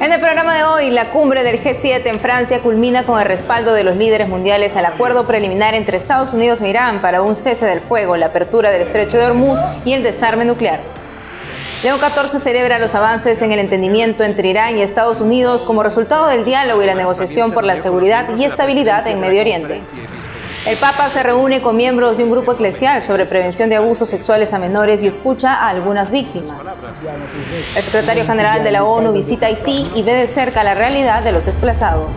En el programa de hoy, la cumbre del G7 en Francia culmina con el respaldo de los líderes mundiales al acuerdo preliminar entre Estados Unidos e Irán para un cese del fuego, la apertura del estrecho de Hormuz y el desarme nuclear. León XIV celebra los avances en el entendimiento entre Irán y Estados Unidos como resultado del diálogo y la negociación por la seguridad y estabilidad en Medio Oriente. El Papa se reúne con miembros de un grupo eclesial sobre prevención de abusos sexuales a menores y escucha a algunas víctimas. El secretario general de la ONU visita Haití y ve de cerca la realidad de los desplazados.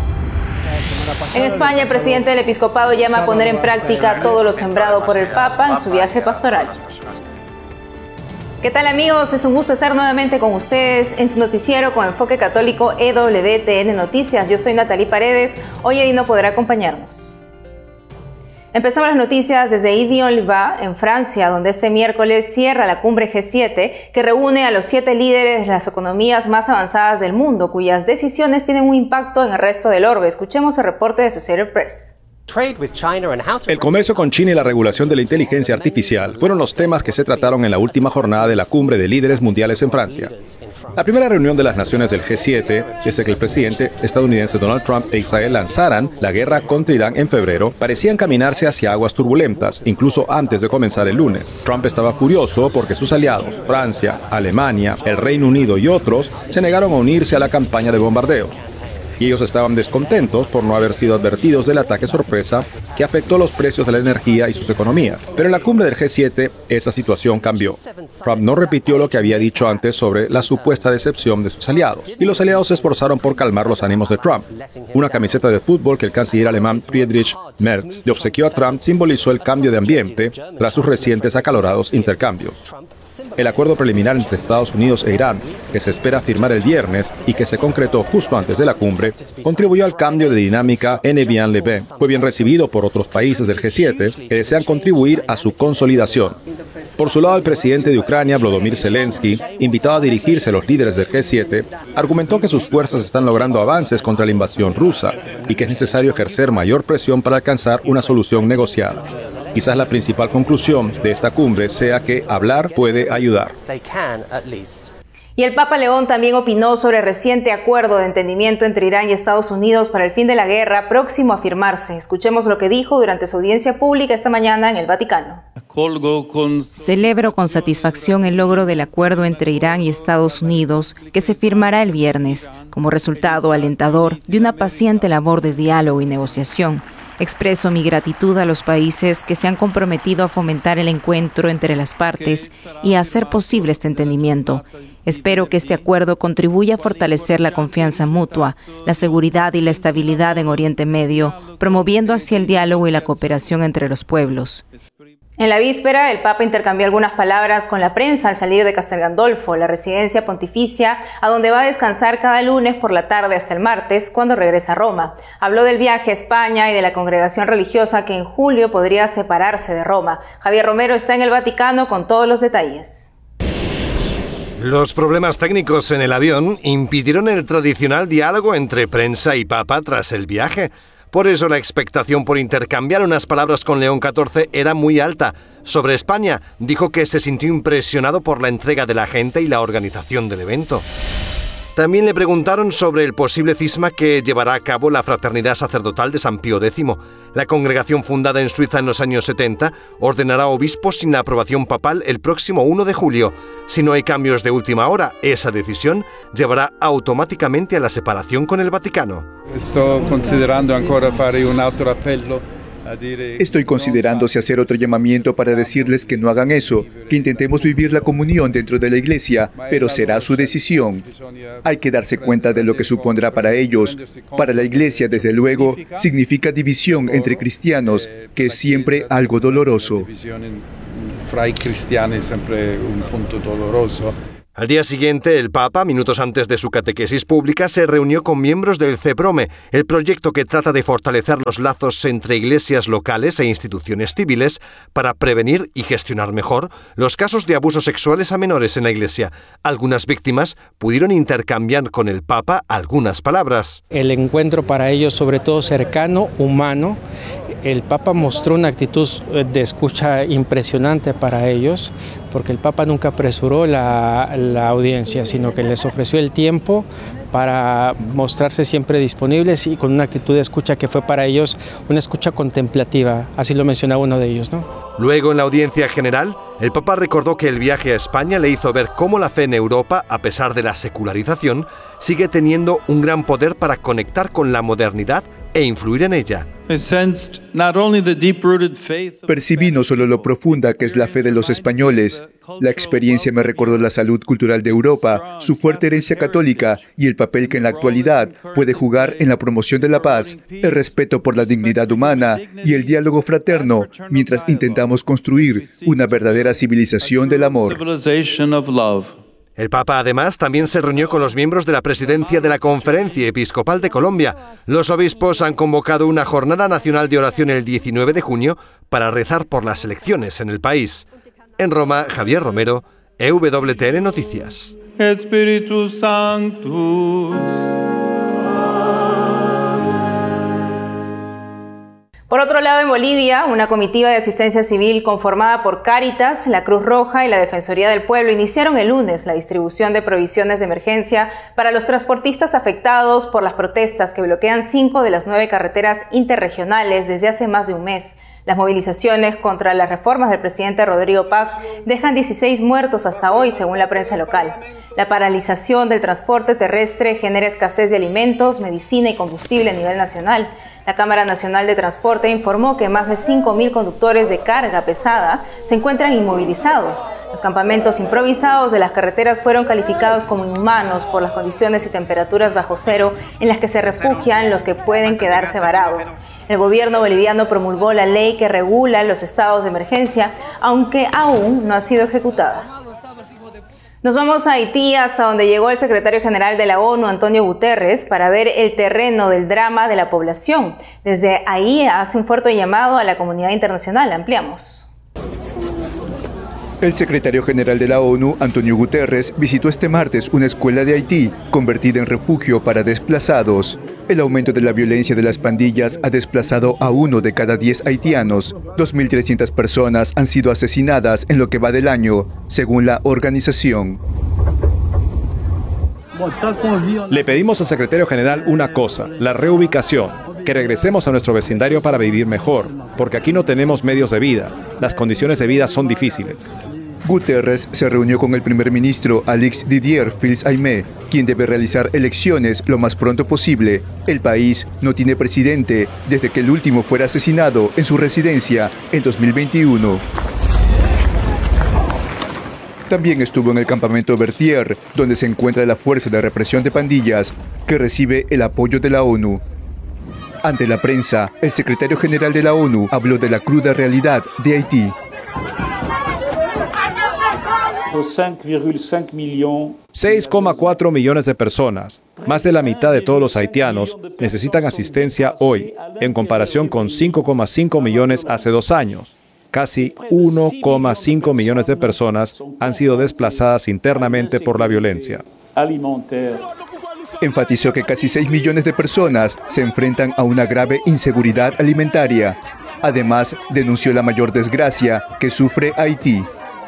En España, el presidente del episcopado llama a poner en práctica todo lo sembrado por el Papa en su viaje pastoral. ¿Qué tal, amigos? Es un gusto estar nuevamente con ustedes en su noticiero con enfoque católico EWTN Noticias. Yo soy Natalie Paredes. Hoy Eddie no podrá acompañarnos. Empezamos las noticias desde Yves-en-Liva, en Francia, donde este miércoles cierra la cumbre G7, que reúne a los 7 líderes de las economías más avanzadas del mundo, cuyas decisiones tienen un impacto en el resto del orbe. Escuchemos el reporte de Associated Press. El comercio con China y la regulación de la inteligencia artificial fueron los temas que se trataron en la última jornada de la cumbre de líderes mundiales en Francia. La primera reunión de las naciones del G7, desde que el presidente estadounidense Donald Trump e Israel lanzaran la guerra contra Irán en febrero, parecía encaminarse hacia aguas turbulentas, incluso antes de comenzar el lunes. Trump estaba furioso porque sus aliados, Francia, Alemania, el Reino Unido y otros, se negaron a unirse a la campaña de bombardeo. Y ellos estaban descontentos por no haber sido advertidos del ataque sorpresa que afectó los precios de la energía y sus economías. Pero en la cumbre del G7, esa situación cambió. Trump no repitió lo que había dicho antes sobre la supuesta decepción de sus aliados, y los aliados se esforzaron por calmar los ánimos de Trump. Una camiseta de fútbol que el canciller alemán Friedrich Merz le obsequió a Trump simbolizó el cambio de ambiente tras sus recientes acalorados intercambios. El acuerdo preliminar entre Estados Unidos e Irán, que se espera firmar el viernes y que se concretó justo antes de la cumbre, contribuyó al cambio de dinámica en Evian-le-Bain. Fue bien recibido por otros países del G7 que desean contribuir a su consolidación. Por su lado, el presidente de Ucrania, Volodymyr Zelensky, invitado a dirigirse a los líderes del G7, argumentó que sus fuerzas están logrando avances contra la invasión rusa y que es necesario ejercer mayor presión para alcanzar una solución negociada. Quizás la principal conclusión de esta cumbre sea que hablar puede ayudar. Y el Papa León también opinó sobre el reciente acuerdo de entendimiento entre Irán y Estados Unidos para el fin de la guerra próximo a firmarse. Escuchemos lo que dijo durante su audiencia pública esta mañana en el Vaticano. Celebro con satisfacción el logro del acuerdo entre Irán y Estados Unidos que se firmará el viernes, como resultado alentador de una paciente labor de diálogo y negociación. Expreso mi gratitud a los países que se han comprometido a fomentar el encuentro entre las partes y a hacer posible este entendimiento. Espero que este acuerdo contribuya a fortalecer la confianza mutua, la seguridad y la estabilidad en Oriente Medio, promoviendo así el diálogo y la cooperación entre los pueblos. En la víspera, el Papa intercambió algunas palabras con la prensa al salir de Castel Gandolfo, la residencia pontificia, a donde va a descansar cada lunes por la tarde hasta el martes, cuando regresa a Roma. Habló del viaje a España y de la congregación religiosa que en julio podría separarse de Roma. Javier Romero está en el Vaticano con todos los detalles. Los problemas técnicos en el avión impidieron el tradicional diálogo entre prensa y Papa tras el viaje. Por eso la expectación por intercambiar unas palabras con León XIV era muy alta. Sobre España, dijo que se sintió impresionado por la entrega de la gente y la organización del evento. También le preguntaron sobre el posible cisma que llevará a cabo la Fraternidad Sacerdotal de San Pío X. La congregación fundada en Suiza en los años 70 ordenará obispos sin la aprobación papal el próximo 1 de julio. Si no hay cambios de última hora, esa decisión llevará automáticamente a la separación con el Vaticano. Estoy considerando si hacer otro llamamiento para decirles que no hagan eso, que intentemos vivir la comunión dentro de la Iglesia, pero será su decisión. Hay que darse cuenta de lo que supondrá para ellos. Para la Iglesia, desde luego, significa división entre cristianos, que es siempre algo doloroso. Al día siguiente, el Papa, minutos antes de su catequesis pública, se reunió con miembros del CEPROME, el proyecto que trata de fortalecer los lazos entre iglesias locales e instituciones civiles para prevenir y gestionar mejor los casos de abusos sexuales a menores en la Iglesia. Algunas víctimas pudieron intercambiar con el Papa algunas palabras. El encuentro para ellos, sobre todo cercano, humano, El Papa mostró una actitud de escucha impresionante para ellos, porque el Papa nunca apresuró la audiencia, sino que les ofreció el tiempo para mostrarse siempre disponibles y con una actitud de escucha que fue para ellos una escucha contemplativa, así lo mencionaba uno de ellos, ¿no? Luego, en la audiencia general, el Papa recordó que el viaje a España le hizo ver cómo la fe en Europa, a pesar de la secularización, sigue teniendo un gran poder para conectar con la modernidad e influir en ella. Percibí no solo lo profunda que es la fe de los españoles. La experiencia me recordó la salud cultural de Europa, su fuerte herencia católica y el papel que en la actualidad puede jugar en la promoción de la paz, el respeto por la dignidad humana y el diálogo fraterno, mientras intentamos construir una verdadera civilización del amor. El Papa, además, también se reunió con los miembros de la presidencia de la Conferencia Episcopal de Colombia. Los obispos han convocado una jornada nacional de oración el 19 de junio para rezar por las elecciones en el país. En Roma, Javier Romero, EWTN Noticias. Espíritu Sanctus. Por otro lado, en Bolivia, una comitiva de asistencia civil conformada por Cáritas, la Cruz Roja y la Defensoría del Pueblo iniciaron el lunes la distribución de provisiones de emergencia para los transportistas afectados por las protestas que bloquean 5 de las 9 carreteras interregionales desde hace más de un mes. Las movilizaciones contra las reformas del presidente Rodrigo Paz dejan 16 muertos hasta hoy, según la prensa local. La paralización del transporte terrestre genera escasez de alimentos, medicina y combustible a nivel nacional. La Cámara Nacional de Transporte informó que más de 5.000 conductores de carga pesada se encuentran inmovilizados. Los campamentos improvisados de las carreteras fueron calificados como inhumanos por las condiciones y temperaturas bajo cero en las que se refugian los que pueden quedarse varados. El gobierno boliviano promulgó la ley que regula los estados de emergencia, aunque aún no ha sido ejecutada. Nos vamos a Haití, hasta donde llegó el secretario general de la ONU, Antonio Guterres, para ver el terreno del drama de la población. Desde ahí hace un fuerte llamado a la comunidad internacional. Ampliamos. El secretario general de la ONU, Antonio Guterres, visitó este martes una escuela de Haití, convertida en refugio para desplazados. El aumento de la violencia de las pandillas ha desplazado a 1 de cada 10 haitianos. 2.300 personas han sido asesinadas en lo que va del año, según la organización. Le pedimos al secretario general una cosa, la reubicación, que regresemos a nuestro vecindario para vivir mejor, porque aquí no tenemos medios de vida, las condiciones de vida son difíciles. Guterres se reunió con el primer ministro Alix Didier Fils-Aimé, quien debe realizar elecciones lo más pronto posible. El país no tiene presidente desde que el último fuera asesinado en su residencia en 2021. También estuvo en el campamento Berthier, donde se encuentra la fuerza de represión de pandillas, que recibe el apoyo de la ONU. Ante la prensa, el secretario general de la ONU habló de la cruda realidad de Haití. 6,4 millones de personas, más de la mitad de todos los haitianos, necesitan asistencia hoy, en comparación con 5,5 millones hace 2 años. Casi 1,5 millones de personas han sido desplazadas internamente por la violencia. Enfatizó que casi 6 millones de personas se enfrentan a una grave inseguridad alimentaria. Además, denunció la mayor desgracia que sufre Haití.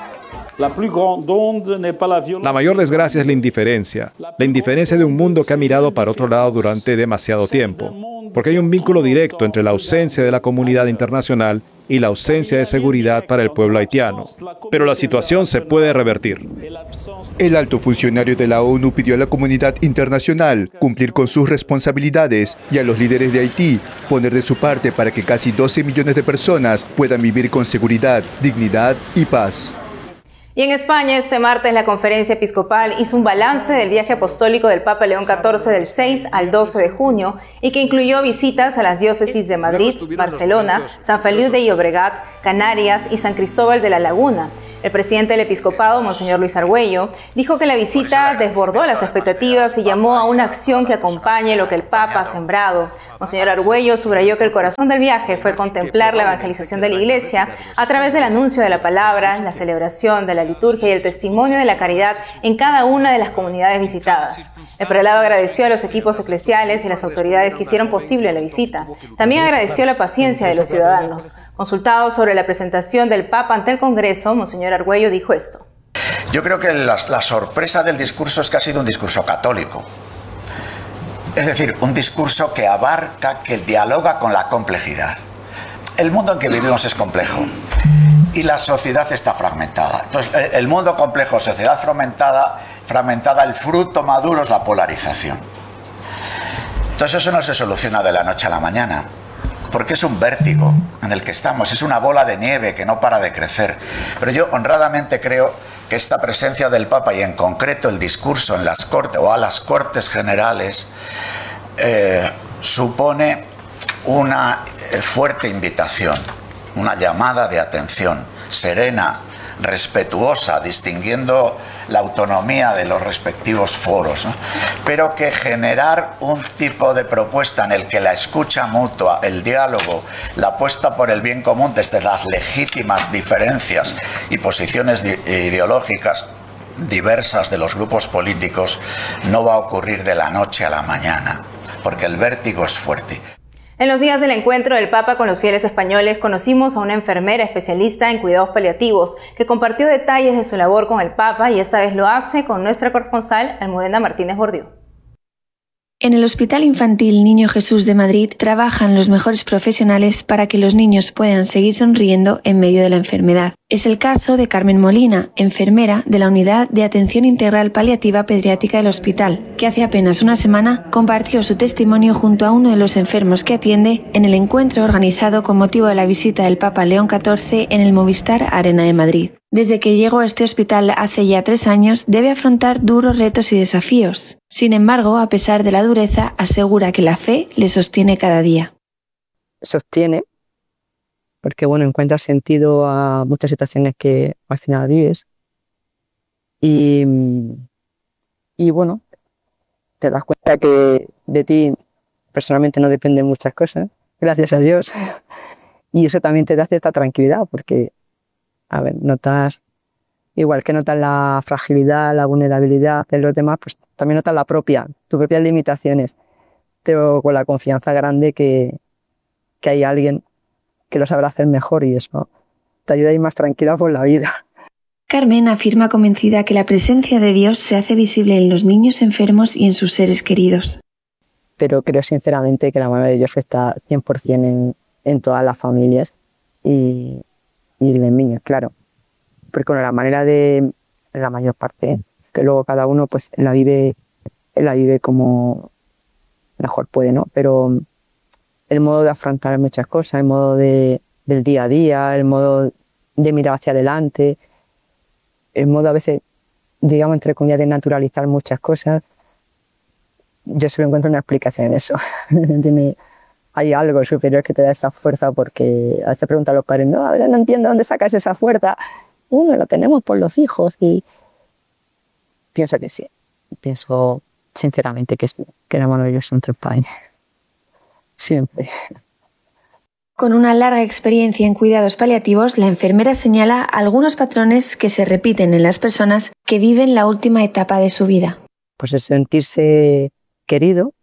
La mayor desgracia es la indiferencia de un mundo que ha mirado para otro lado durante demasiado tiempo, porque hay un vínculo directo entre la ausencia de la comunidad internacional y la ausencia de seguridad para el pueblo haitiano. Pero la situación se puede revertir. El alto funcionario de la ONU pidió a la comunidad internacional cumplir con sus responsabilidades y a los líderes de Haití poner de su parte para que casi 12 millones de personas puedan vivir con seguridad, dignidad y paz. Y en España, este martes, la Conferencia Episcopal hizo un balance del viaje apostólico del Papa León XIV del 6 al 12 de junio y que incluyó visitas a las diócesis de Madrid, Barcelona, San Feliu de Llobregat, Canarias y San Cristóbal de la Laguna. El presidente del episcopado, Monseñor Luis Argüello, dijo que la visita desbordó las expectativas y llamó a una acción que acompañe lo que el Papa ha sembrado. Monseñor Argüello subrayó que el corazón del viaje fue contemplar la evangelización de la Iglesia a través del anuncio de la palabra, la celebración de la liturgia y el testimonio de la caridad en cada una de las comunidades visitadas. El prelado agradeció a los equipos eclesiales y las autoridades que hicieron posible la visita. También agradeció la paciencia de los ciudadanos. Consultado sobre la presentación del Papa ante el Congreso, Monseñor Argüello dijo esto. Yo creo que la sorpresa del discurso es que ha sido un discurso católico. Es decir, un discurso que abarca, que dialoga con la complejidad. El mundo en que vivimos es complejo y la sociedad está fragmentada. Entonces, el mundo complejo, sociedad fragmentada, el fruto maduro es la polarización. Entonces eso no se soluciona de la noche a la mañana, porque es un vértigo en el que estamos, es una bola de nieve que no para de crecer. Pero yo honradamente creo que esta presencia del Papa y en concreto el discurso en las Cortes o a las Cortes Generales supone una fuerte invitación, una llamada de atención serena, respetuosa, distinguiendo la autonomía de los respectivos foros, ¿no? Pero que generar un tipo de propuesta en el que la escucha mutua, el diálogo, la apuesta por el bien común desde las legítimas diferencias y posiciones ideológicas diversas de los grupos políticos no va a ocurrir de la noche a la mañana, porque el vértigo es fuerte. En los días del encuentro del Papa con los fieles españoles, conocimos a una enfermera especialista en cuidados paliativos que compartió detalles de su labor con el Papa y esta vez lo hace con nuestra corresponsal Almudena Martínez Bordiú. En el Hospital Infantil Niño Jesús de Madrid trabajan los mejores profesionales para que los niños puedan seguir sonriendo en medio de la enfermedad. Es el caso de Carmen Molina, enfermera de la Unidad de Atención Integral Paliativa Pediátrica del hospital, que hace apenas una semana compartió su testimonio junto a uno de los enfermos que atiende en el encuentro organizado con motivo de la visita del Papa León XIV en el Movistar Arena de Madrid. Desde que llegó a este hospital hace ya 3 años, debe afrontar duros retos y desafíos. Sin embargo, a pesar de la dureza, asegura que la fe le sostiene cada día. Sostiene, porque encuentras sentido a muchas situaciones que al final vives. Y te das cuenta que de ti personalmente no dependen muchas cosas, gracias a Dios. Y eso también te da cierta tranquilidad, porque notas, igual que notas la fragilidad, la vulnerabilidad de los demás, pues también notas tus propias limitaciones, pero con la confianza grande que hay alguien que lo sabrá hacer mejor y eso te ayuda a ir más tranquila por la vida. Carmen afirma convencida que la presencia de Dios se hace visible en los niños enfermos y en sus seres queridos. Pero creo sinceramente que la mano de Dios está 100% en todas las familias y en niños, claro. Porque la manera de, la mayor parte, que luego cada uno pues la vive como mejor puede, ¿no? Pero el modo de afrontar muchas cosas, el modo del día a día, el modo de mirar hacia adelante, el modo a veces, digamos, entre comillas, de naturalizar muchas cosas, yo solo encuentro una explicación en eso. Hay algo superior que te da esa fuerza, porque a veces preguntan a los padres, no entiendo dónde sacas esa fuerza. Lo tenemos por los hijos y pienso que sí. Pienso sinceramente que la mano de Dios es entre padres. Siempre. Con una larga experiencia en cuidados paliativos, la enfermera señala algunos patrones que se repiten en las personas que viven la última etapa de su vida. Pues el sentirse querido,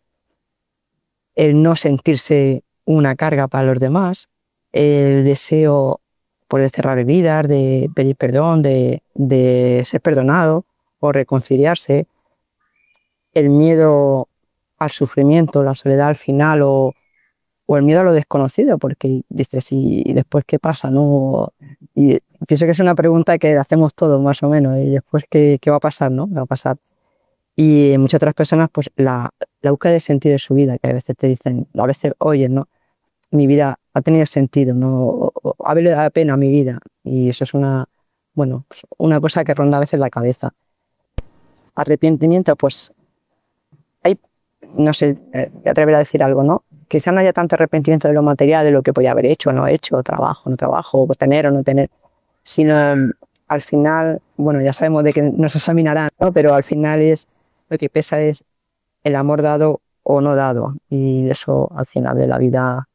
el no sentirse una carga para los demás, el deseo de cerrar heridas, de pedir perdón, de ser perdonado o reconciliarse, el miedo al sufrimiento, la soledad al final o el miedo a lo desconocido, porque dices, ¿y después qué pasa? ¿No? Y pienso que es una pregunta que hacemos todos más o menos, y después ¿qué va a pasar? ¿No? ¿Qué va a pasar? Y muchas otras personas, pues la búsqueda de sentido de su vida, que a veces te dicen, a veces oyes, ¿no? Mi vida ha tenido sentido, ¿no? Ha valido la pena mi vida. Y eso es una cosa que ronda a veces la cabeza. Arrepentimiento, pues no sé, me atreveré a decir algo, ¿no? Quizá no haya tanto arrepentimiento de lo material, de lo que podía haber hecho o no hecho, trabajo, no trabajo, pues tener o no tener, sino al final, ya sabemos de que nos examinarán, ¿no? Pero al final lo que pesa es el amor dado o no dado, y eso al final de la vida